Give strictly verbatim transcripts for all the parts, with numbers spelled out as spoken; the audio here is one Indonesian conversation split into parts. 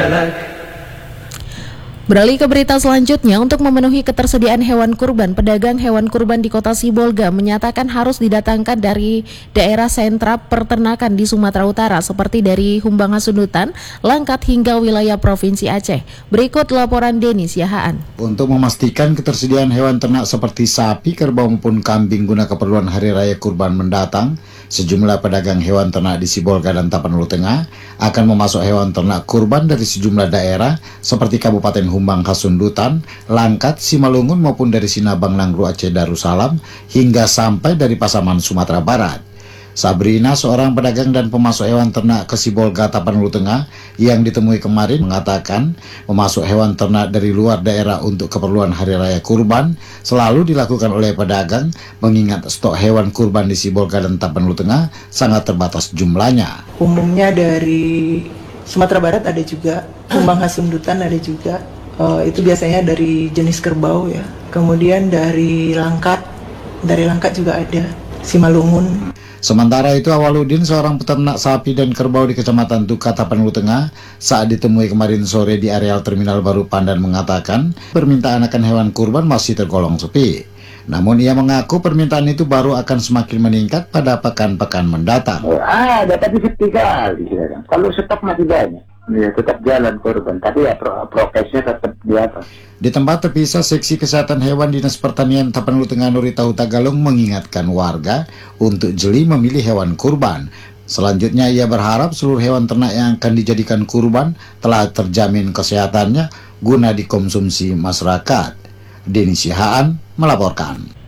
Beralih ke berita selanjutnya, untuk memenuhi ketersediaan hewan kurban, pedagang hewan kurban di Kota Sibolga menyatakan harus didatangkan dari daerah sentra peternakan di Sumatera Utara seperti dari Humbang Hasundutan, Langkat hingga wilayah Provinsi Aceh. Berikut laporan Denis Yahaan. Untuk memastikan ketersediaan hewan ternak seperti sapi, kerbau maupun kambing guna keperluan Hari Raya Kurban mendatang, sejumlah pedagang hewan ternak di Sibolga dan Tapanuli Tengah akan memasok hewan ternak kurban dari sejumlah daerah seperti Kabupaten Humbang Hasundutan, Langkat, Simalungun maupun dari Sinabang, Nanggru, Aceh Darussalam hingga sampai dari Pasaman, Sumatera Barat. Sabrina, seorang pedagang dan pemasok hewan ternak ke Sibolga Tapanuli Tengah yang ditemui kemarin, mengatakan memasok hewan ternak dari luar daerah untuk keperluan Hari Raya Kurban selalu dilakukan oleh pedagang mengingat stok hewan kurban di Sibolga dan Tapanuli Tengah sangat terbatas jumlahnya. Umumnya dari Sumatera Barat ada juga, Humbang Hasundutan ada juga, uh, itu biasanya dari jenis kerbau ya. Kemudian dari Langkat, dari Langkat juga ada, Simalungun. Sementara itu, Awaludin, seorang peternak sapi dan kerbau di Kecamatan Tuka, Tapanuli Tengah, saat ditemui kemarin sore di areal Terminal Baru Pandan mengatakan permintaan akan hewan kurban masih tergolong sepi. Namun ia mengaku permintaan itu baru akan semakin meningkat pada pekan-pekan mendatang. Oh, ada, tapi sepi kali. Kalau stok masih banyak. Ya, tetap jalan korban, tapi ya pro prokesnya tetap di atas. Di tempat terpisah, Seksi Kesehatan Hewan Dinas Pertanian Tapanuli Tengah Nurita Hutagalung mengingatkan warga untuk jeli memilih hewan kurban. Selanjutnya ia berharap seluruh hewan ternak yang akan dijadikan kurban telah terjamin kesehatannya guna dikonsumsi masyarakat. Denis Yahaan melaporkan.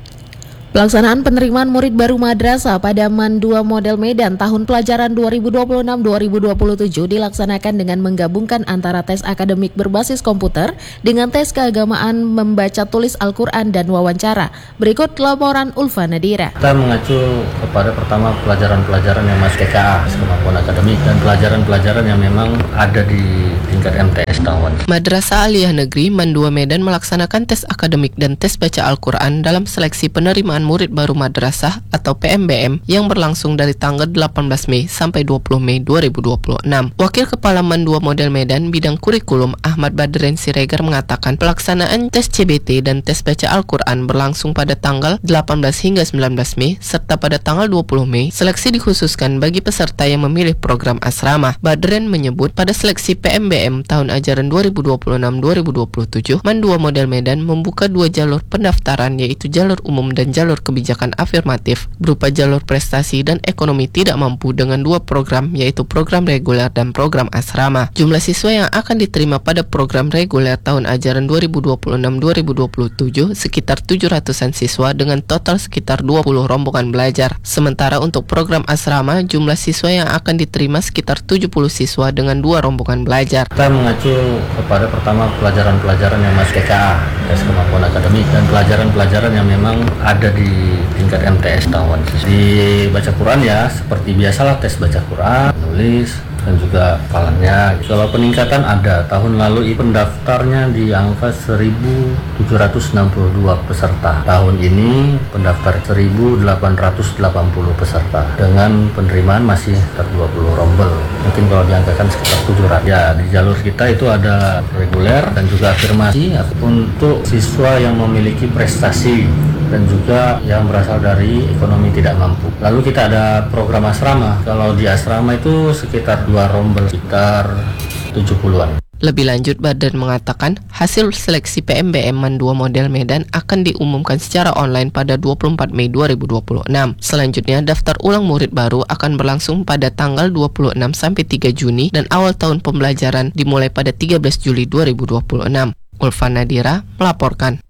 Pelaksanaan penerimaan murid baru madrasah pada MAN dua Model Medan tahun pelajaran dua ribu dua puluh enam dua ribu dua puluh tujuh dilaksanakan dengan menggabungkan antara tes akademik berbasis komputer dengan tes keagamaan membaca tulis Al-Quran dan wawancara. Berikut laporan Ulfa Nadira. Kita mengacu kepada pertama pelajaran-pelajaran yang masuk T K A, kemampuan akademik, dan pelajaran-pelajaran yang memang ada di tingkat M T S tahun. Madrasah Aliyah Negeri MAN dua Medan melaksanakan tes akademik dan tes baca Al-Quran dalam seleksi penerimaan murid baru madrasah atau P M B M yang berlangsung dari tanggal delapan belas Mei sampai dua puluh Mei dua ribu dua puluh enam. Wakil Kepala MAN dua Model Medan bidang kurikulum Ahmad Badren Siregar mengatakan pelaksanaan tes C B T dan tes baca Al-Quran berlangsung pada tanggal delapan belas hingga sembilan belas Mei serta pada tanggal dua puluh Mei seleksi dikhususkan bagi peserta yang memilih program asrama. Badren menyebut pada seleksi P M B M tahun ajaran dua ribu dua puluh enam dua ribu dua puluh tujuh MAN dua Model Medan membuka dua jalur pendaftaran, yaitu jalur umum dan jalur kebijakan afirmatif berupa jalur prestasi dan ekonomi tidak mampu dengan dua program, yaitu program reguler dan program asrama. Jumlah siswa yang akan diterima pada program reguler tahun ajaran dua ribu dua puluh enam dua ribu dua puluh tujuh sekitar tujuh ratusan siswa dengan total sekitar dua puluh rombongan belajar. Sementara untuk program asrama, jumlah siswa yang akan diterima sekitar tujuh puluh siswa dengan dua rombongan belajar. Kita mengacu kepada pertama pelajaran-pelajaran yang masuk T K A, tes kemampuan akademik, dan pelajaran-pelajaran yang memang ada di tingkat M T S tahun. Di baca Quran ya seperti biasalah, tes baca Quran, nulis, dan juga hafalannya. Kalau peningkatan ada, tahun lalu pendaftarnya di angka seribu tujuh ratus enam puluh dua peserta. Tahun ini pendaftar seribu delapan ratus delapan puluh peserta dengan penerimaan masih sekitar dua puluh rombel. Mungkin kalau diangkakan sekitar tujuh ratus. Ya, di jalur kita itu ada reguler dan juga afirmasi untuk siswa yang memiliki prestasi dan juga yang berasal dari ekonomi tidak mampu. Lalu kita ada program asrama. Kalau di asrama itu sekitar dua rombel, sekitar tujuh puluhan. Lebih lanjut, Badran mengatakan hasil seleksi P M B M MAN dua Model Medan akan diumumkan secara online pada dua puluh empat Mei dua ribu dua puluh enam. Selanjutnya, daftar ulang murid baru akan berlangsung pada tanggal dua puluh enam sampai tiga Juni dan awal tahun pembelajaran dimulai pada tiga belas Juli dua ribu dua puluh enam. Ulfa Nadira melaporkan.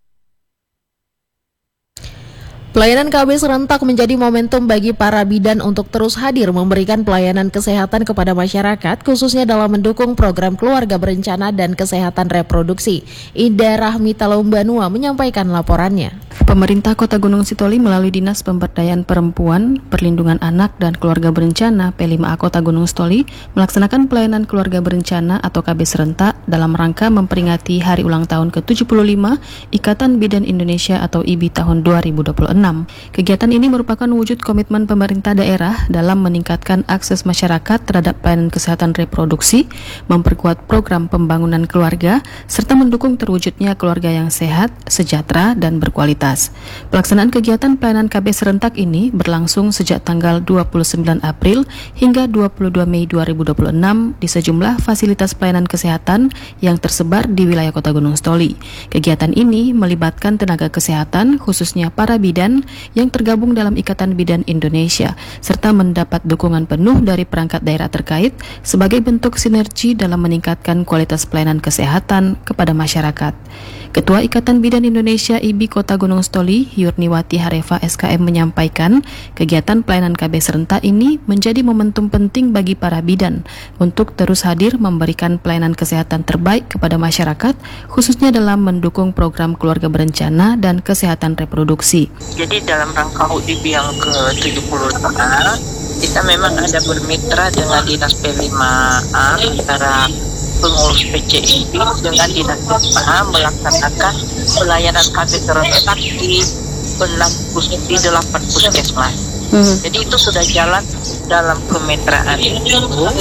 Pelayanan K B serentak menjadi momentum bagi para bidan untuk terus hadir memberikan pelayanan kesehatan kepada masyarakat, khususnya dalam mendukung program keluarga berencana dan kesehatan reproduksi. Ida Rahmita Lombanua menyampaikan laporannya. Pemerintah Kota Gunung Sitoli melalui Dinas Pemberdayaan Perempuan, Perlindungan Anak dan Keluarga Berencana P lima A Kota Gunung Sitoli melaksanakan pelayanan keluarga berencana atau K B serentak dalam rangka memperingati hari ulang tahun ke tujuh puluh lima Ikatan Bidan Indonesia atau I B I tahun dua ribu dua puluh enam. enam. Kegiatan ini merupakan wujud komitmen pemerintah daerah dalam meningkatkan akses masyarakat terhadap pelayanan kesehatan reproduksi, memperkuat program pembangunan keluarga, serta mendukung terwujudnya keluarga yang sehat, sejahtera, dan berkualitas. Pelaksanaan kegiatan pelayanan K B serentak ini berlangsung sejak tanggal dua puluh sembilan April hingga dua puluh dua Mei dua ribu dua puluh enam di sejumlah fasilitas pelayanan kesehatan yang tersebar di wilayah Kota Gunung Stoli. Kegiatan ini melibatkan tenaga kesehatan, khususnya para bidan yang tergabung dalam Ikatan Bidan Indonesia, serta mendapat dukungan penuh dari perangkat daerah terkait sebagai bentuk sinergi dalam meningkatkan kualitas pelayanan kesehatan kepada masyarakat. Ketua Ikatan Bidan Indonesia I B I Kota Gunung Stoli, Yurniwati Harefa S K M menyampaikan, kegiatan pelayanan K B serentak ini menjadi momentum penting bagi para bidan untuk terus hadir memberikan pelayanan kesehatan terbaik kepada masyarakat, khususnya dalam mendukung program keluarga berencana dan kesehatan reproduksi. Jadi dalam rangka U D B yang ke tujuh puluh lima, kita memang ada bermitra dengan Dinas P lima A antara pengurus P C I B dengan Dinas P lima A melaksanakan pelayanan K B serentak di enam di delapan puskesmas. Hmm. Jadi itu sudah jalan dalam kemitraan itu.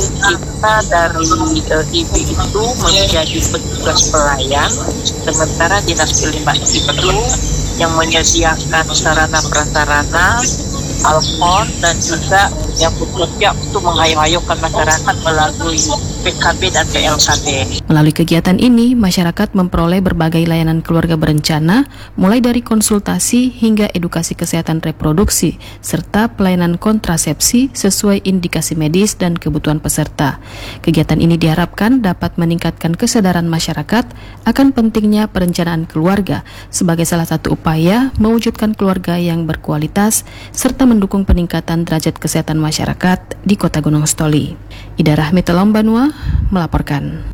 Kita dari uh, I B I itu menjadi petugas pelayan, sementara Dinas P lima A itu yang menyediakan sarana prasarana, alkon, dan juga yang bekerja untuk mengayo-ayokan masyarakat melalui P K B dan P L K B. Melalui kegiatan ini, masyarakat memperoleh berbagai layanan keluarga berencana, mulai dari konsultasi hingga edukasi kesehatan reproduksi, serta pelayanan kontrasepsi sesuai indikasi medis dan kebutuhan peserta. Kegiatan ini diharapkan dapat meningkatkan kesadaran masyarakat akan pentingnya perencanaan keluarga sebagai salah satu upaya mewujudkan keluarga yang berkualitas, serta mendukung peningkatan derajat kesehatan masyarakat di Kota Gunung Stoli. Ida Rahmi Telombanua melaporkan.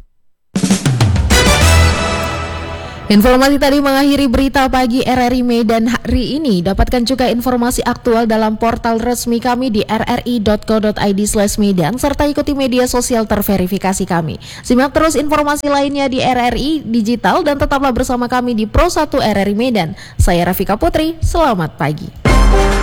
Informasi tadi mengakhiri berita pagi R R I Medan hari ini. Dapatkan juga informasi aktual dalam portal resmi kami di r r i dot co dot i d slash medan serta ikuti media sosial terverifikasi kami. Simak terus informasi lainnya di R R I Digital dan tetaplah bersama kami di Pro satu R R I Medan. Saya Rafika Putri, selamat pagi.